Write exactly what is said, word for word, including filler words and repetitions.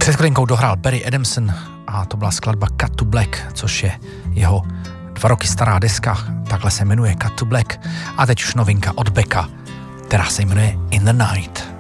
Před chvilinkou dohrál Barry Adamson a to byla skladba Cut to Black, což je jeho dva roky stará deska, takhle se jmenuje Cut to Black. A teď už novinka od Becka, která se jmenuje In the Night.